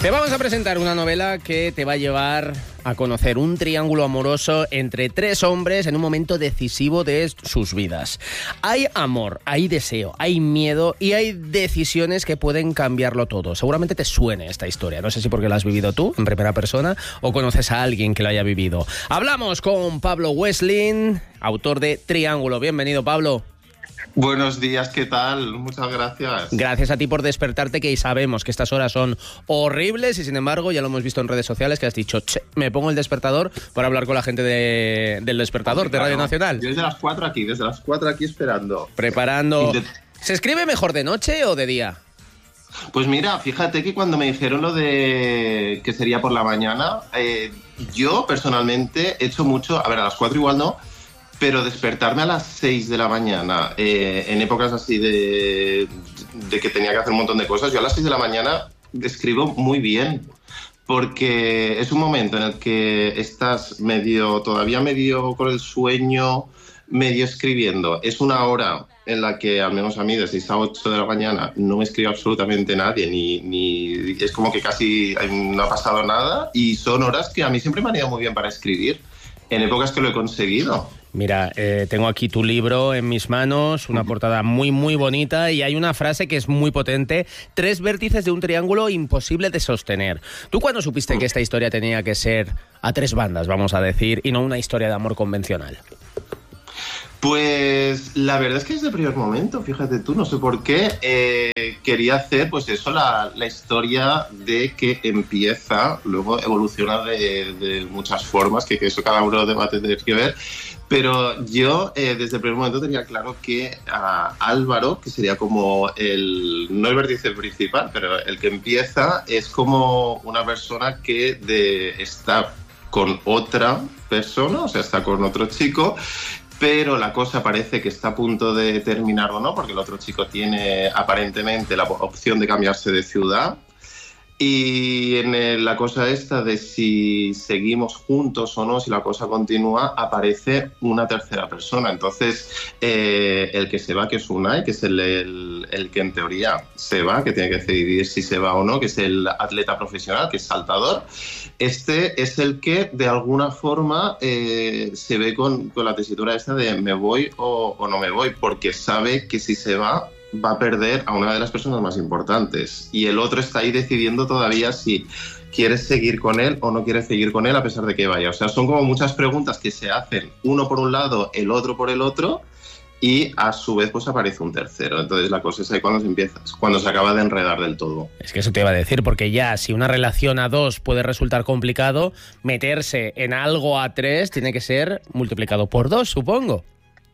Te vamos a presentar una novela que te va a llevar a conocer un triángulo amoroso entre tres hombres en un momento decisivo de sus vidas. Hay amor, hay deseo, hay miedo y hay decisiones que pueden cambiarlo todo. Seguramente te suene esta historia. No sé si porque la has vivido tú en primera persona o conoces a alguien que lo haya vivido. Hablamos con Pablo Westlin, autor de Triángulo. Bienvenido, Pablo. Buenos días, ¿qué tal? Muchas gracias. Gracias a ti por despertarte, que sabemos que estas horas son horribles y sin embargo ya lo hemos visto en redes sociales que has dicho, me pongo el despertador para hablar con la gente del despertador, de Radio Nacional. Yo desde las 4 aquí esperando. Preparando. ¿Se escribe mejor de noche o de día? Pues mira, fíjate que cuando me dijeron lo de que sería por la mañana, yo personalmente he hecho mucho, a ver, a las 4 igual no, pero despertarme a las 6 de la mañana, en épocas así de que tenía que hacer un montón de cosas, yo a las 6 de la mañana escribo muy bien, porque es un momento en el que estás todavía medio con el sueño, medio escribiendo. Es una hora en la que, al menos a mí, de 6 a 8 de la mañana, no me escribe absolutamente nadie, ni es como que casi no ha pasado nada, y son horas que a mí siempre me han ido muy bien para escribir, en épocas que lo he conseguido. Mira, tengo aquí tu libro en mis manos, una portada muy, muy bonita y hay una frase que es muy potente: 3 vértices de un triángulo imposible de sostener. ¿Tú cuándo supiste que esta historia tenía que ser a 3 bandas, vamos a decir, y no una historia de amor convencional? Pues la verdad es que desde el primer momento, fíjate tú, no sé por qué, quería hacer pues eso, la historia de que empieza, luego evoluciona de muchas formas, que eso cada uno va a tener que ver, pero yo desde el primer momento tenía claro que a Álvaro, que sería como no el vértice principal, pero el que empieza, es como una persona que está con otra persona, o sea, está con otro chico, pero la cosa parece que está a punto de terminar o no, porque el otro chico tiene aparentemente la opción de cambiarse de ciudad. Y en la cosa esta de si seguimos juntos o no, si la cosa continúa, aparece una tercera persona. Entonces, el que se va, que es Unai, que es el que en teoría se va, que tiene que decidir si se va o no, que es el atleta profesional, que es saltador. Este es el que, de alguna forma, se ve con la tesitura esta de me voy o no me voy, porque sabe que si se va a perder a una de las personas más importantes. Y el otro está ahí decidiendo todavía si quieres seguir con él o no quieres seguir con él a pesar de que vaya. O sea, son como muchas preguntas que se hacen, uno por un lado, el otro por el otro, y a su vez pues aparece un tercero. Entonces la cosa es ahí cuando se acaba de enredar del todo. Es que eso te iba a decir, porque ya si una relación a 2 puede resultar complicado, meterse en algo a 3 tiene que ser multiplicado por 2, supongo.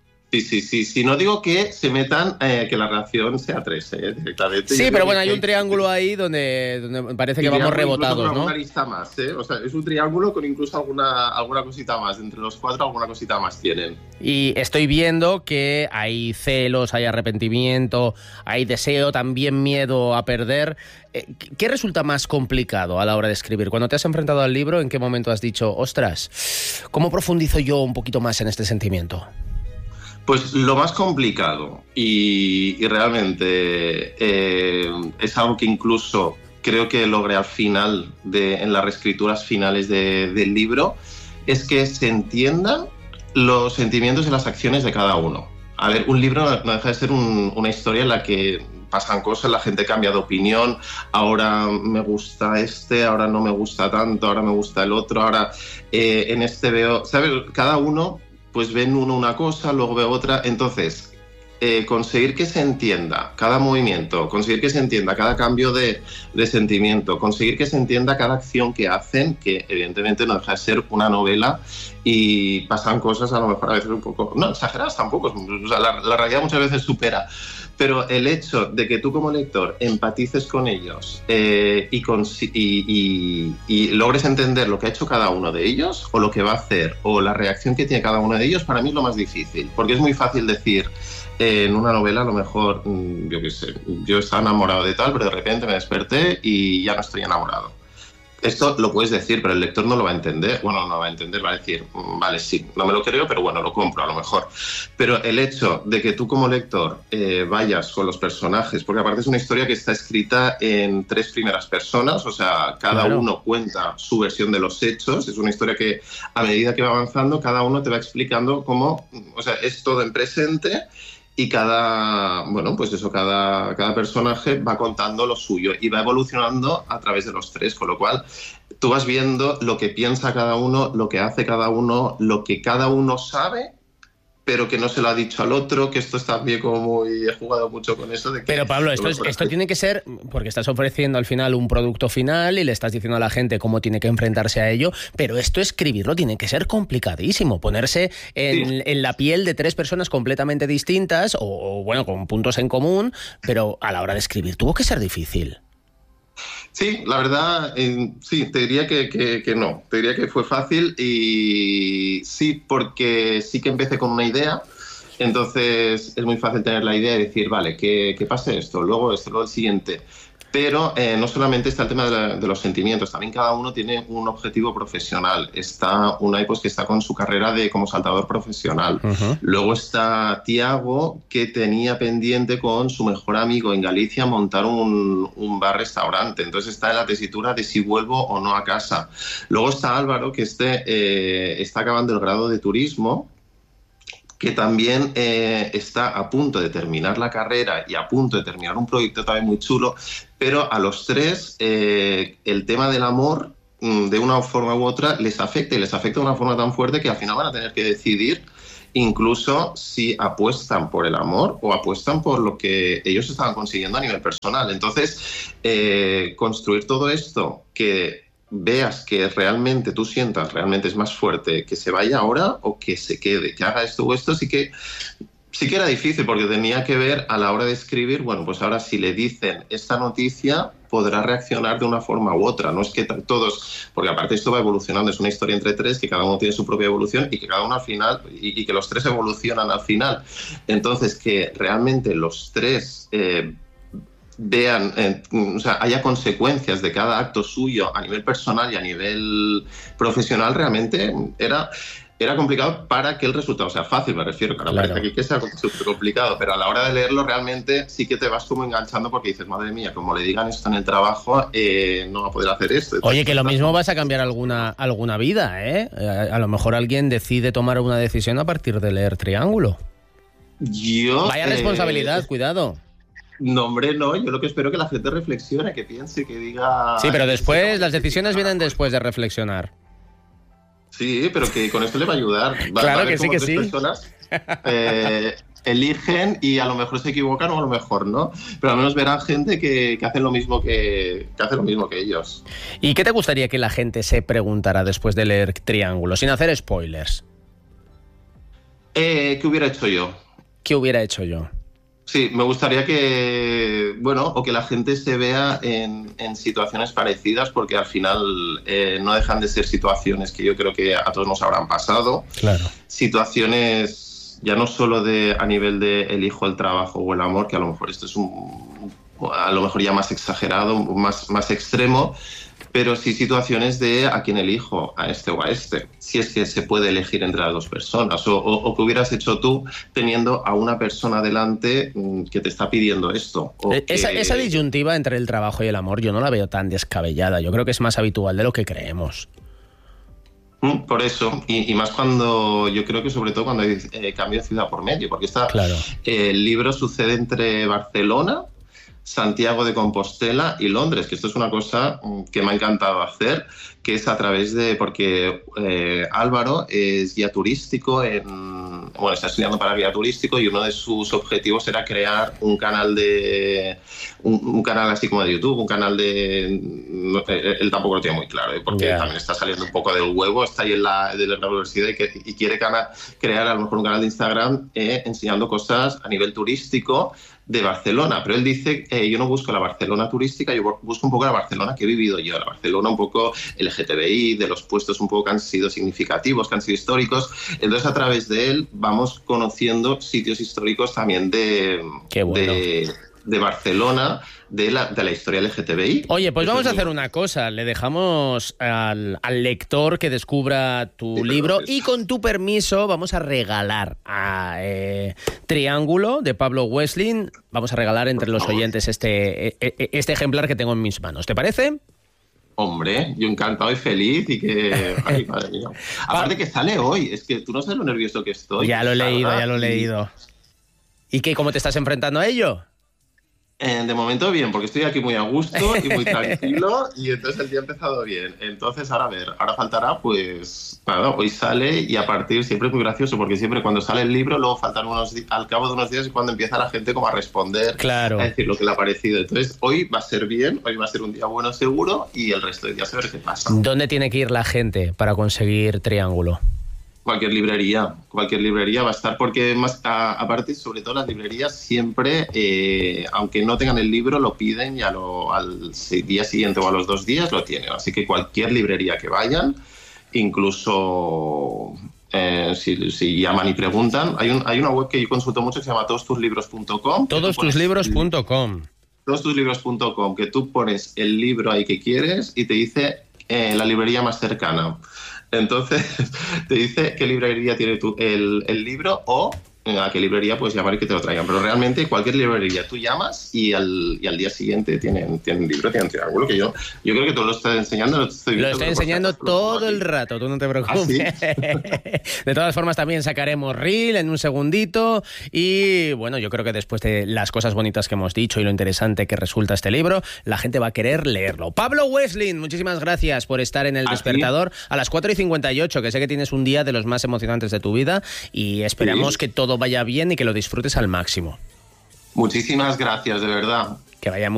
Sí. No digo que se metan, que la relación sea 3, directamente. Sí, pero bueno, hay un triángulo ahí donde parece que vamos rebotados, ¿no? Alguna lista más, O sea, es un triángulo con incluso alguna cosita más. Entre los 4 alguna cosita más tienen. Y estoy viendo que hay celos, hay arrepentimiento, hay deseo, también miedo a perder. ¿Qué resulta más complicado a la hora de escribir? Cuando te has enfrentado al libro, ¿en qué momento has dicho, ostras, ¿cómo profundizo yo un poquito más en este sentimiento? Pues lo más complicado y realmente es algo que incluso creo que logré al final, en las reescrituras finales del libro, es que se entiendan los sentimientos y las acciones de cada uno. A ver, un libro no deja de ser una historia en la que pasan cosas, la gente cambia de opinión, ahora me gusta ahora no me gusta tanto, ahora me gusta el otro, ahora en este veo... ¿Sabes? Cada uno... pues ven uno una cosa, luego ve otra. Entonces, conseguir que se entienda cada movimiento, conseguir que se entienda cada cambio de sentimiento, conseguir que se entienda cada acción que hacen, que evidentemente no deja de ser una novela y pasan cosas a lo mejor a veces un poco, no exageradas tampoco, o sea, la realidad muchas veces supera, pero el hecho de que tú como lector empatices con ellos y logres entender lo que ha hecho cada uno de ellos o lo que va a hacer o la reacción que tiene cada uno de ellos, para mí es lo más difícil, porque es muy fácil decir en una novela a lo mejor, yo qué sé, yo estaba enamorado de tal, pero de repente me desperté y ya no estoy enamorado. Esto lo puedes decir, pero el lector no lo va a entender. Bueno, no lo va a entender, va a decir, vale, sí, no me lo creo, pero bueno, lo compro a lo mejor. Pero el hecho de que tú como lector vayas con los personajes, porque aparte es una historia que está escrita en 3 primeras personas, o sea, cada uno cuenta su versión de los hechos, es una historia que a medida que va avanzando, cada uno te va explicando cómo, o sea, es todo en presente. Y cada personaje va contando lo suyo y va evolucionando a través de los 3, con lo cual tú vas viendo lo que piensa cada uno, lo que hace cada uno, lo que cada uno sabe, pero que no se lo ha dicho al otro, que esto es también como muy... He jugado mucho con eso de que... Pero Pablo, esto tiene que ser... Porque estás ofreciendo al final un producto final y le estás diciendo a la gente cómo tiene que enfrentarse a ello, pero esto escribirlo tiene que ser complicadísimo. Ponerse en la piel de 3 personas completamente distintas o, bueno, con puntos en común, pero a la hora de escribir tuvo que ser difícil. Sí, la verdad, sí, te diría que no. Te diría que fue fácil y sí, porque sí que empecé con una idea. Entonces es muy fácil tener la idea y decir, vale, que pase esto, luego esto, luego el siguiente. Pero no solamente está el tema de los sentimientos, también cada uno tiene un objetivo profesional. Está Unai, pues, que está con su carrera como saltador profesional. Uh-huh. Luego está Tiago, que tenía pendiente con su mejor amigo en Galicia montar un bar-restaurante. Entonces está en la tesitura de si vuelvo o no a casa. Luego está Álvaro, que está acabando el grado de turismo, que también está a punto de terminar la carrera y a punto de terminar un proyecto también muy chulo, pero a los 3 el tema del amor, de una forma u otra, les afecta, y les afecta de una forma tan fuerte que al final van a tener que decidir incluso si apuestan por el amor o apuestan por lo que ellos estaban consiguiendo a nivel personal. Entonces, construir todo esto que veas que realmente tú sientas, realmente es más fuerte que se vaya ahora o que se quede, que haga esto o esto, sí que era difícil, porque tenía que ver a la hora de escribir, bueno, pues ahora si le dicen esta noticia podrá reaccionar de una forma u otra, no es que todos, porque aparte esto va evolucionando, es una historia entre 3 que cada uno tiene su propia evolución y que cada uno al final, y que los 3 evolucionan al final. Entonces, que realmente los 3 vean, o sea, haya consecuencias de cada acto suyo a nivel personal y a nivel profesional, realmente era complicado para que el resultado sea fácil, me refiero. Claro, parece aquí que sea súper complicado, pero a la hora de leerlo realmente sí que te vas como enganchando, porque dices, madre mía, como le digan esto en el trabajo, no va a poder hacer esto. Oye, que lo mismo vas a cambiar alguna vida, ¿eh? A lo mejor alguien decide tomar una decisión a partir de leer Triángulo. Vaya responsabilidad, cuidado. No, hombre, no. Yo lo que espero es que la gente reflexione, que piense, que diga... Sí, pero después, las decisiones vienen después de reflexionar. Sí, pero que con esto le va a ayudar. Claro que sí, que sí. Personas eligen y a lo mejor se equivocan o a lo mejor no. Pero al menos verán gente que hace lo mismo que ellos. ¿Y qué te gustaría que la gente se preguntara después de leer Triángulo, sin hacer spoilers? ¿Qué hubiera hecho yo? ¿Qué hubiera hecho yo? Sí, me gustaría que, o que la gente se vea en situaciones parecidas, porque al final no dejan de ser situaciones que yo creo que a todos nos habrán pasado. Claro. Situaciones ya no solo a nivel de elijo el trabajo o el amor, que a lo mejor esto es a lo mejor ya más exagerado, más extremo, pero sí situaciones de a quién elijo, a este o a este, si es que se puede elegir entre las 2 personas, o que hubieras hecho tú teniendo a una persona delante que te está pidiendo esto. Esa disyuntiva entre el trabajo y el amor yo no la veo tan descabellada, yo creo que es más habitual de lo que creemos. Por eso, y más cuando, yo creo que sobre todo cuando hay cambio de ciudad por medio, porque el libro sucede entre Barcelona, Santiago de Compostela y Londres, que esto es una cosa que me ha encantado hacer, que es a través porque Álvaro es guía turístico, está estudiando para guía turístico, y uno de sus objetivos era crear un canal un canal así como de YouTube, un canal él tampoco lo tiene muy claro, porque también está saliendo un poco del huevo, está ahí en la universidad y quiere crear a lo mejor un canal de Instagram enseñando cosas a nivel turístico de Barcelona, pero él dice, yo no busco la Barcelona turística, yo busco un poco la Barcelona que he vivido yo, la Barcelona un poco LGTBI, de los puestos un poco que han sido significativos, que han sido históricos. Entonces, a través de él vamos conociendo sitios históricos también de de Barcelona de la historia LGTBI. Oye, pues vamos a hacer una cosa. Le dejamos al lector que descubra tu libro y con tu permiso vamos a regalar a Triángulo de Pablo Wessling. Vamos a regalar entre los oyentes este ejemplar que tengo en mis manos. ¿Te parece? Hombre, yo encantado y feliz y que... Ay, madre mía. Aparte que sale hoy, es que tú no sabes lo nervioso que estoy. Ya lo he leído. ¿Y qué? ¿Cómo te estás enfrentando a ello? De momento bien, porque estoy aquí muy a gusto y muy tranquilo y entonces el día ha empezado bien. Entonces ahora a ver, ahora faltará pues nada, hoy sale y a partir siempre es muy gracioso porque siempre cuando sale el libro luego faltan al cabo de unos días es cuando empieza la gente como a responder, claro, a decir lo que le ha parecido. Entonces hoy va a ser bien, hoy va a ser un día bueno seguro y el resto de días a ver qué pasa. ¿Dónde tiene que ir la gente para conseguir Triángulo? Cualquier librería va a estar, porque más aparte, sobre todo las librerías siempre, aunque no tengan el libro, lo piden y al día siguiente o a los 2 días lo tienen. Así que cualquier librería que vayan, incluso si llaman y preguntan, hay una web que yo consulto mucho que se llama todostuslibros.com. Todostuslibros.com. Todostuslibros.com, que tú pones el libro ahí que quieres y te dice la librería más cercana. Entonces te dice qué librería tiene el libro o a qué librería puedes llamar y que te lo traigan. Pero realmente cualquier librería tú llamas y al día siguiente tienen libro, tienen Triángulo, que yo creo que tú lo estás enseñando. Lo estoy enseñando todo el rato, tú no te preocupes. ¿Ah, sí? De todas formas también sacaremos reel en un segundito y bueno, yo creo que después de las cosas bonitas que hemos dicho y lo interesante que resulta este libro, la gente va a querer leerlo. Pablo Wessling, muchísimas gracias por estar en El Despertador a las 4:58, que sé que tienes un día de los más emocionantes de tu vida y esperamos que todo vaya bien y que lo disfrutes al máximo. Muchísimas gracias, de verdad. Que vaya muy